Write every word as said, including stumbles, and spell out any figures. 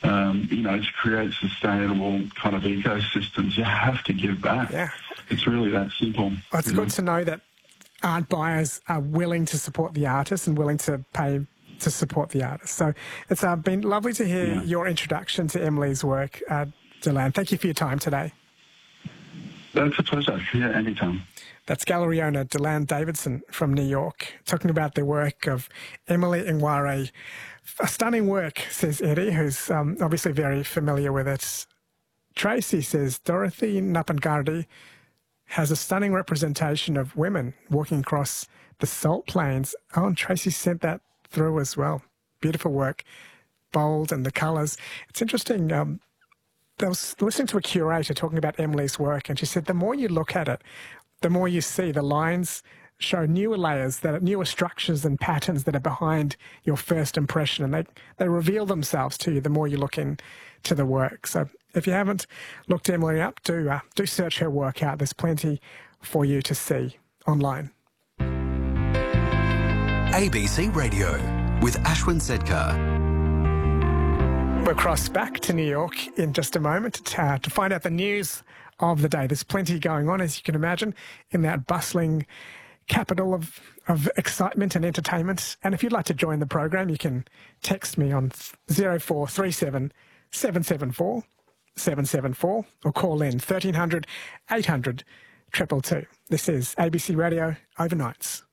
um, you know, to create sustainable kind of ecosystems, you have to give back. Yeah. It's really that simple. Well, it's good know? to know that art buyers are willing to support the artists and willing to pay to support the artists. So it's uh, been lovely to hear yeah. your introduction to Emily's work, uh, Deland. Thank you for your time today. That's a pleasure. Yeah, anytime. That's gallery owner Deland Davidson from New York, talking about the work of Emily Ngware. A stunning work, says Eddie, who's um, obviously very familiar with it. Tracy says Dorothy Napangardi has a stunning representation of women walking across the salt plains. Oh, and Tracy sent that through as well. Beautiful work, bold, and the colours. It's interesting. Um, I was listening to a curator talking about Emily's work, and she said the more you look at it, the more you see the lines show newer layers, that are newer structures and patterns that are behind your first impression, and they, they reveal themselves to you the more you look into the work. So if you haven't looked Emily up, do, uh, do search her work out. There's plenty for you to see online. A B C Radio with Ashwin Sedkar. We'll cross back to New York in just a moment to, uh, to find out the news of the day. There's plenty going on, as you can imagine, in that bustling capital of, of excitement and entertainment. And if you'd like to join the program, you can text me on zero four three seven, seven seven four, seven seven four or call in thirteen hundred, eight hundred, two two two. This is A B C Radio Overnights.